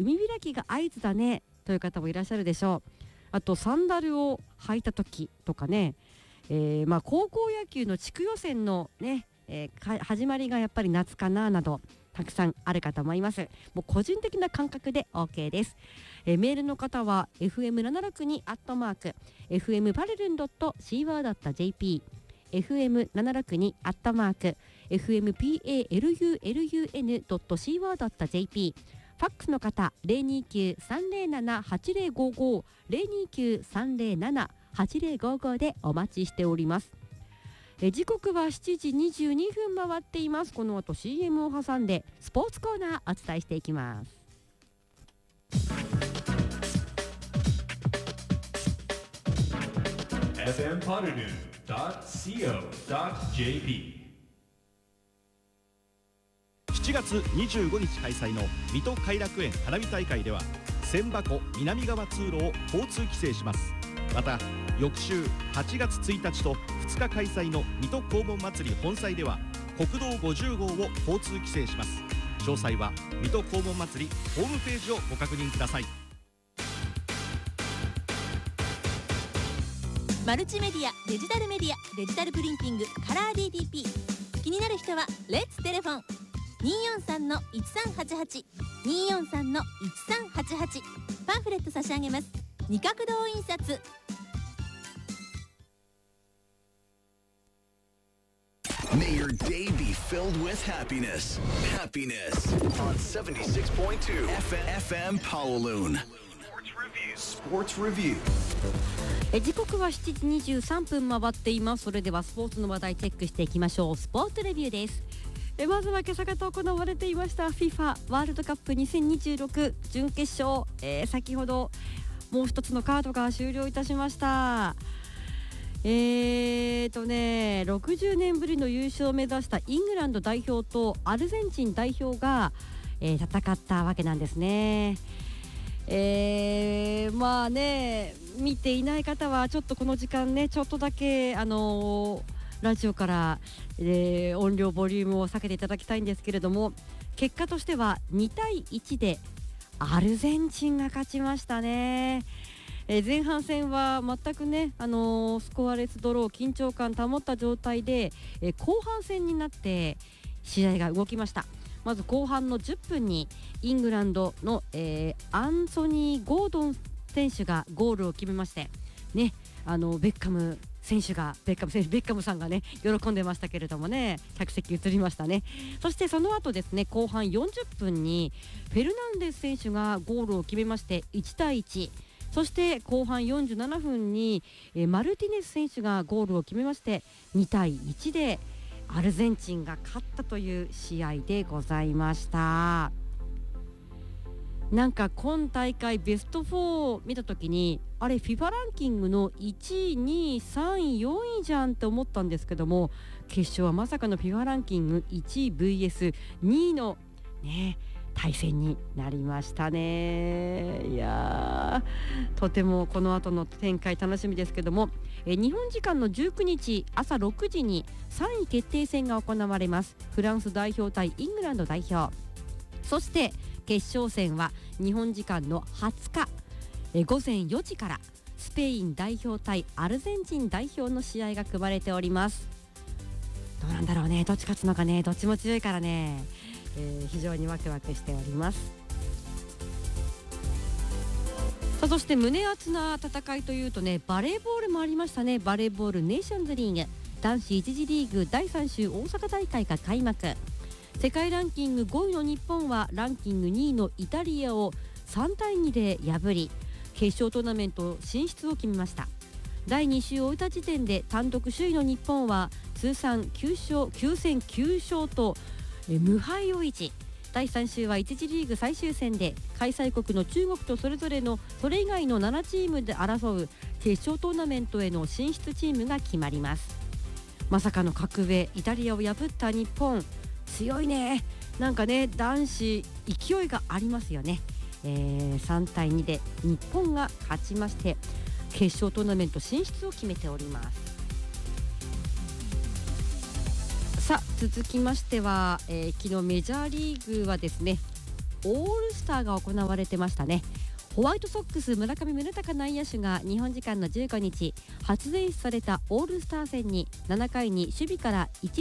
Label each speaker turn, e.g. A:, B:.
A: 海開きが合図だねという方もいらっしゃるでしょう。あとサンダルを履いた時とかね、高校野球の地区予選のね、始まりがやっぱり夏かななどたくさんあるかと思います。もう個人的な感覚で OK です。メールの方は fm762 fm パルルン .co.jp fm762 fmpalulun.co.jp ファックスの方 029-307-8055 029-307-8055 でお待ちしております。時刻は7時22分回っています。この後 CM を挟んでスポーツコーナーお伝えしていきます。
B: fmpalulun.co.jp 7月25日開催の水戸偕楽園花火大会では千波湖南側通路を交通規制します。また翌週8月1日と2日開催の水戸黄門祭り本祭では国道50号を交通規制します。詳細は水戸黄門祭りホームページをご確認ください。
C: マルチメディア、デジタルメディア、デジタルプリンティング、カラー DTP 気になる人はレッツテレフォン243-1388 243-1388パンフレット差し上げます。二角堂印刷。
D: May your day be filled with happiness. Happiness on 76.2 FM Kowloon. Sports Review.
A: 時刻は7時23分回っています。それではスポーツの話題チェックしていきましょう。スポーツレビューです。まずは今朝方行われていました FIFA ワールドカップ2026準決勝、先ほどもう一つのカードが終了いたしました。60年ぶりの優勝を目指したイングランド代表とアルゼンチン代表が、戦ったわけなんですね。まあね、見ていない方はちょっとこの時間ねちょっとだけラジオから、音量ボリュームを下げていただきたいんですけれども、結果としては2対1でアルゼンチンが勝ちましたね。前半戦は全くね、スコアレスドロー緊張感保った状態で、後半戦になって試合が動きました。まず後半の10分にイングランドの、アンソニー・ゴードン選手がゴールを決めましてね、ベッカムさんがね喜んでましたけれどもね、客席移りましたね。そしてその後ですね、後半40分にフェルナンデス選手がゴールを決めまして1対1、そして後半47分にマルティネス選手がゴールを決めまして2対1でアルゼンチンが勝ったという試合でございました。なんか今大会ベスト4を見た時にあれ FIFA ランキングの1位2位3位4位じゃんって思ったんですけども、決勝はまさかの FIFA ランキング1位 vs2 位のね対戦になりましたね。いやー、とてもこの後の展開楽しみですけども、日本時間の19日朝6時に3位決定戦が行われます。フランス代表対イングランド代表、そして決勝戦は日本時間の20日午前4時からスペイン代表対アルゼンチン代表の試合が組まれております。どうなんだろうね、どっち勝つのかね、どっちも強いからね、非常にワクワクしております。さあ、そして胸熱な戦いというとね、バレーボールもありましたね。バレーボールネーションズリーグ男子1次リーグ第3週大阪大会が開幕。世界ランキング5位の日本はランキング2位のイタリアを3対2で破り決勝トーナメント進出を決めました。第2週を終えた時点で単独首位の日本は通算9戦9勝と無敗を維持。第3週は1次リーグ最終戦で開催国の中国とそれ以外の7チームで争う決勝トーナメントへの進出チームが決まります。まさかの格上イタリアを破った日本、強いね。なんかね、男子勢いがありますよね。3対2で日本が勝ちまして決勝トーナメント進出を決めております。さあ続きましては、昨日メジャーリーグはですねオールスターが行われてましたね。ホワイトソックス村上宗隆内野手が日本時間の15日初選出されたオールスター戦に7回に守備から1